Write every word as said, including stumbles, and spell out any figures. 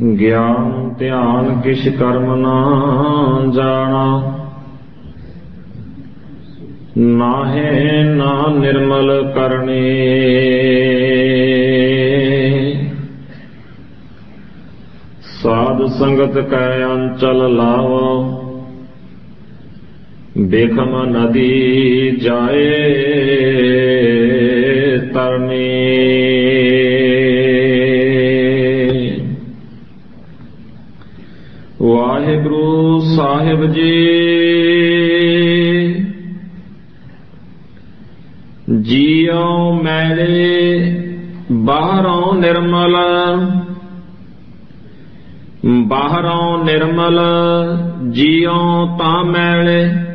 ਗਿਆਨ ਧਿਆਨ ਕਿਛ ਕਰਮ ਨਾ ਜਾਣਾ, ਨਾਹੇ ਨਾ ਨਿਰਮਲ ਕਰਨੇ। ਸਾਧ ਸੰਗਤ ਕੈ ਅੰਚਲ ਲਾਵੋ, ਬੇਖਮ ਨਦੀ ਜਾਏ ਤਰਨੀ। ਵਾਹਿਗੁਰੂ ਸਾਹਿਬ ਜੀ, ਜੀਉ ਮੈਲੇ ਬਾਹਰੋਂ ਨਿਰਮਲ, ਬਾਹਰੋਂ ਨਿਰਮਲ ਜੀਉ ਤਾਂ ਮੈਲੇ।